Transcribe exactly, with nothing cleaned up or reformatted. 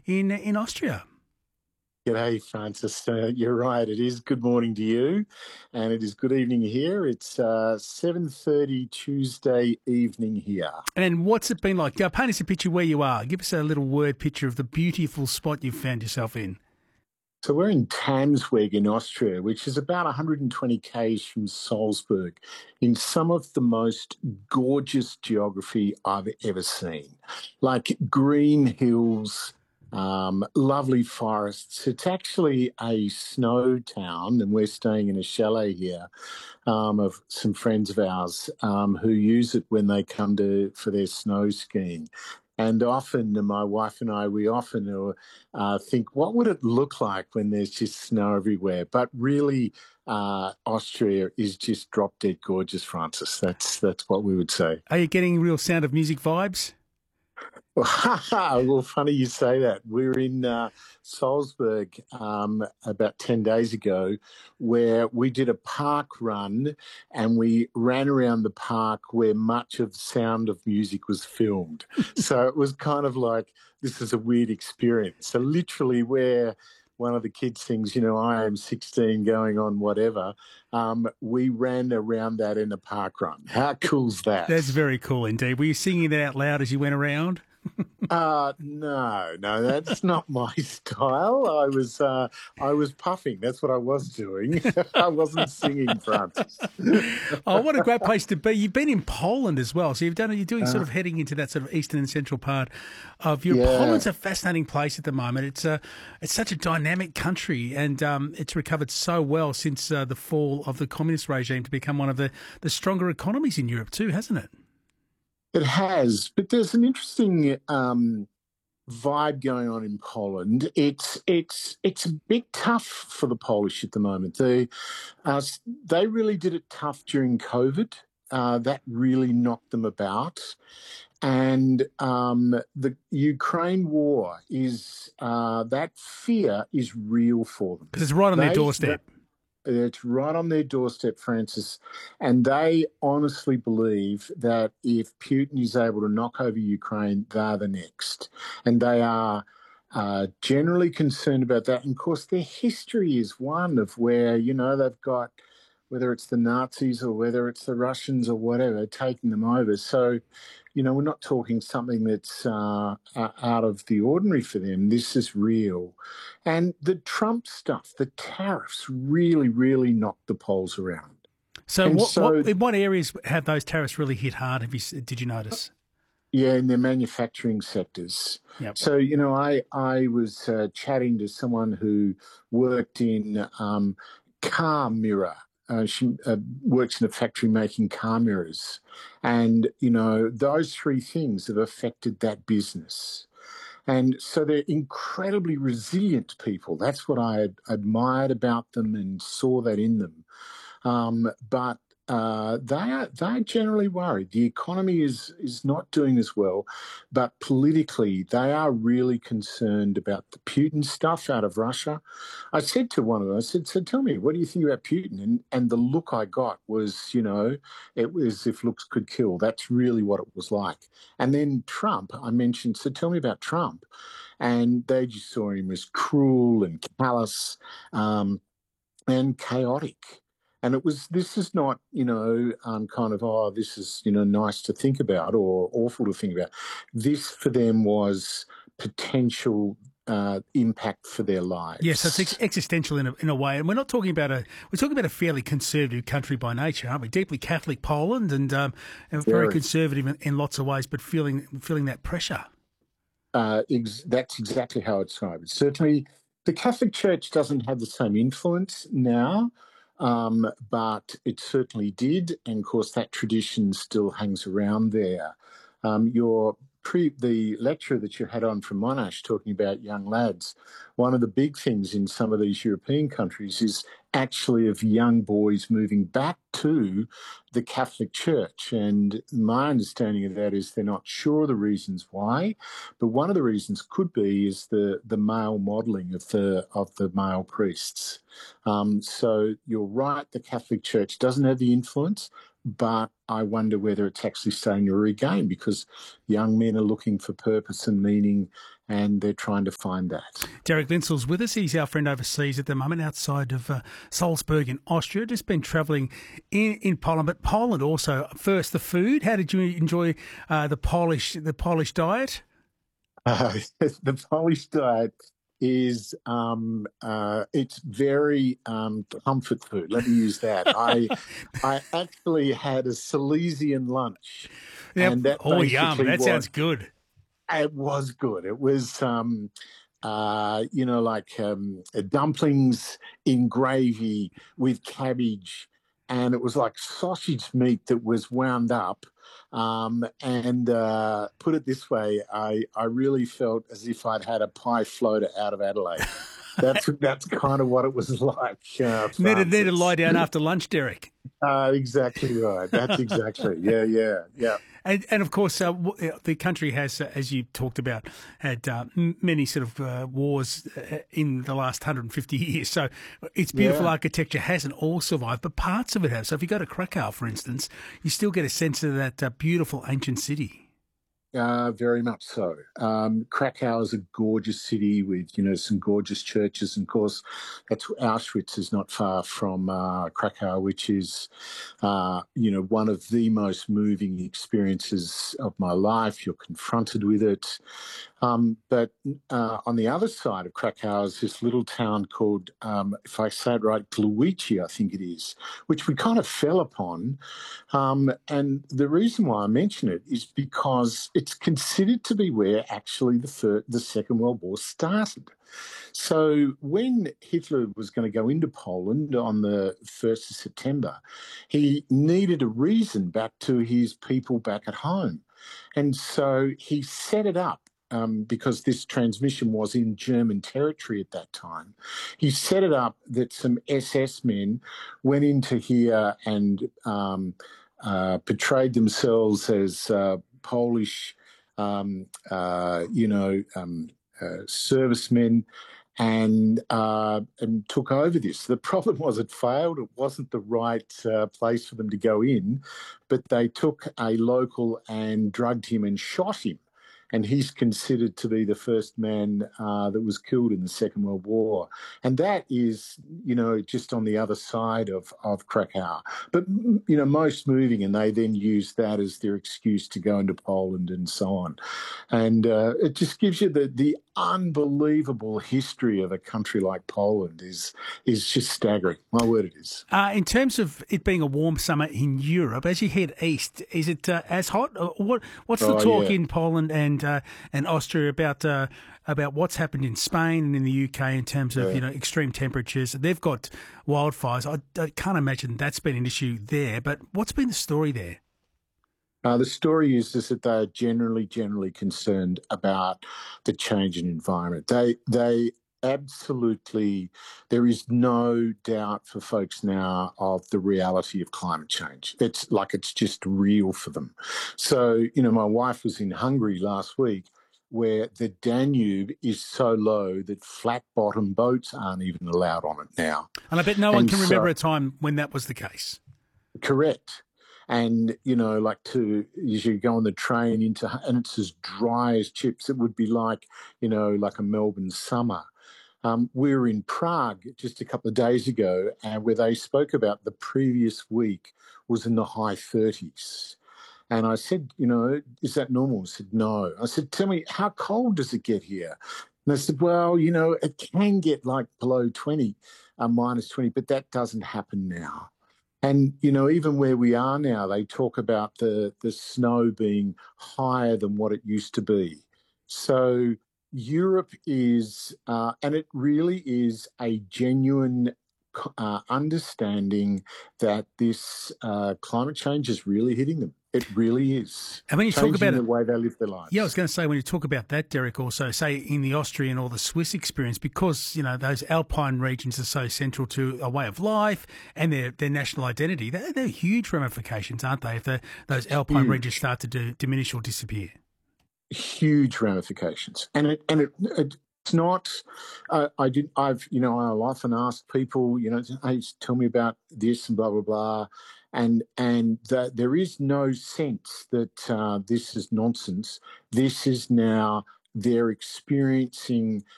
in in Austria. G'day, Francis. Uh, you're right. It is good morning to you, and it is good evening here. It's uh, seven thirty Tuesday evening here. And what's it been like? Uh, paint us a picture where you are. Give us a little word picture of the beautiful spot you've found yourself in. So we're in Tannzweg in Austria, which is about one hundred twenty k's from Salzburg, in some of the most gorgeous geography I've ever seen. Like green hills, um, lovely forests. It's actually a snow town, and we're staying in a chalet here um, of some friends of ours um, who use it when they come to for their snow skiing. And often, my wife and I, we often uh, think, what would it look like when there's just snow everywhere? But really, uh, Austria is just drop dead gorgeous, Francis. That's that's what we would say. Are you getting real Sound of Music vibes? Well, funny you say that. We were in uh, Salzburg um, about ten days ago where we did a park run and we ran around the park where much of Sound of Music was filmed. So it was kind of like, this is a weird experience. So literally where one of the kids sings, you know, I am sixteen going on whatever, um, we ran around that in a park run. How cool's that? That's very cool indeed. Were you singing it out loud as you went around? Uh, no, no, that's not my style. I was, uh, I was puffing. That's what I was doing. I wasn't singing, Francis. Oh, what a great place to be. You've been in Poland as well. So you've done, you're doing sort of heading into that sort of eastern and central part of Europe. Yeah. Poland's a fascinating place at the moment. It's a, it's such a dynamic country, and um, it's recovered so well since uh, the fall of the communist regime to become one of the, the stronger economies in Europe too, hasn't it? It has, but there's an interesting um, vibe going on in Poland. It's it's it's a bit tough for the Polish at the moment. They uh, they really did it tough during COVID. Uh, that really knocked them about, and um, the Ukraine war is uh, that fear is real for them because it's right on they, their doorstep. That, It's right on their doorstep, Francis, and they honestly believe that if Putin is able to knock over Ukraine, they're the next. And they are uh, generally concerned about that. And, of course, their history is one of where, you know, they've got, whether it's the Nazis or whether it's the Russians or whatever, taking them over. So, you know, we're not talking something that's uh, out of the ordinary for them. This is real. And the Trump stuff, the tariffs really, really knocked the Poles around. So, what, so what, in what areas have those tariffs really hit hard? Have you, did you notice? Yeah, in their manufacturing sectors. Yep. So, you know, I, I was uh, chatting to someone who worked in um, car mirror. Uh, she uh, works in a factory making car mirrors. And, you know, those three things have affected that business. And so they're incredibly resilient people. That's what I ad- admired about them and saw that in them. Um, but uh, they are they're generally worried. The economy is is not doing as well, but politically they are really concerned about the Putin stuff out of Russia. I said to one of them, I said, "So tell me, what do you think about Putin?" And and the look I got was, you know, it was if looks could kill. That's really what it was like. And then Trump, I mentioned, so tell me about Trump, and they just saw him as cruel and callous um, and chaotic. And it was, this is not, you know, um, kind of, oh, this is, you know, nice to think about or awful to think about. This for them was potential uh, impact for their lives. Yes, so it's ex- existential in a, in a way. And we're not talking about a, we're talking about a fairly conservative country by nature, aren't we? Deeply Catholic Poland and, um, and very, very conservative in, in lots of ways, but feeling feeling that pressure. Uh, ex- that's exactly how it's described. Certainly, the Catholic Church doesn't have the same influence now. Um, but it certainly did, and of course that tradition still hangs around there. Um, your pre the lecture that you had on from Monash talking about young lads, one of the big things in some of these European countries is actually of young boys moving back to the Catholic Church. And my understanding of that is they're not sure the reasons why, but one of the reasons could be is the the male modelling of the of the male priests. Um, so you're right, the Catholic Church doesn't have the influence, but I wonder whether it's actually starting to regain because young men are looking for purpose and meaning and they're trying to find that. Derek Linsel's with us. He's our friend overseas at the moment, outside of uh, Salzburg in Austria. Just been travelling in, in Poland, but Poland also. First, the food. How did you enjoy uh, the Polish the Polish diet? Uh, the Polish diet is um, uh, it's very um, comfort food. Let me use that. I I actually had a Silesian lunch, Yep. and that oh yum! That was, sounds good. It was good. It was. Um, Uh, you know, like um, dumplings in gravy with cabbage, and it was like sausage meat that was wound up. Um, and uh, put it this way, I, I really felt as if I'd had a pie floater out of Adelaide. That's that's kind of what it was like. Uh, need, to, need to lie down after lunch, Derek. Uh, exactly right. That's exactly. Yeah, yeah, yeah. And, and of course, uh, the country has, uh, as you talked about, had uh, many sort of uh, wars in the last one hundred fifty years. So its beautiful yeah. architecture hasn't all survived, but parts of it have. So if you go to Krakow, for instance, you still get a sense of that uh, beautiful ancient city. Uh, very much so. Um, Krakow is a gorgeous city with, you know, some gorgeous churches. And of course, that's Auschwitz is not far from uh, Krakow, which is, uh, you know, one of the most moving experiences of my life. You're confronted with it. Um, but uh, on the other side of Krakow is this little town called, um, if I say it right, Gliwice, I think it is, which we kind of fell upon. Um, and the reason why I mention it is because it's considered to be where actually the, third, the Second World War started. So when Hitler was going to go into Poland on the first of September, he needed a reason back to his people back at home. And so he set it up. Um, because this transmission was in German territory at that time. He set it up that some S S men went into here and um, uh, portrayed themselves as uh, Polish, um, uh, you know, um, uh, servicemen and uh, and took over this. The problem was it failed. It wasn't the right uh, place for them to go in, but they took a local and drugged him and shot him. And he's considered to be the first man uh, that was killed in the Second World War. And that is, you know, just on the other side of, of Krakow. But, you know, most moving, and they then use that as their excuse to go into Poland and so on. And uh, it just gives you the, the unbelievable history of a country like Poland is is just staggering. My word, it is. Uh, in terms of it being a warm summer in Europe, as you head east, is it uh, as hot? Or what What's the oh, talk yeah. in Poland and uh, and Austria about uh, about what's happened in Spain and in the U K in terms of yeah. you know extreme temperatures? They've got wildfires. I, I can't imagine that's been an issue there. But what's been the story there? Uh, the story is, is that they're generally, generally concerned about the change in environment. They, they absolutely, there is no doubt for folks now of the reality of climate change. It's like it's just real for them. So, you know, my wife was in Hungary last week where the Danube is so low that flat-bottom boats aren't even allowed on it now. And I bet no one and can so, remember a time when that was the case. Correct. And, you know, like to, as you go on the train into, and it's as dry as chips, it would be like, you know, like a Melbourne summer. Um, we were in Prague just a couple of days ago, and where they spoke about the previous week was in the high thirties. And I said, you know, is that normal? I said, no. I said, tell me, how cold does it get here? And they said, well, you know, it can get like below twenty, uh, minus twenty, but that doesn't happen now. And, you know, even where we are now, they talk about the, the snow being higher than what it used to be. So Europe is, uh, and it really is a genuine uh, understanding that this uh, climate change is really hitting them. It really is. And when you talk about the it, way they live their lives. Yeah, I was going to say, when you talk about that, Derek, also say in the Austrian or the Swiss experience, because, you know, those alpine regions are so central to a way of life and their, their national identity, they're, they're huge ramifications, aren't they, if the, those alpine huge. regions start to do, diminish or disappear? Huge ramifications. And it, and it, it it's not, uh, I did, I've, you know, I'll often ask people, you know, hey, tell me about this and blah, blah, blah. And and that there is no sense that uh, this is nonsense. This is now they're experiencing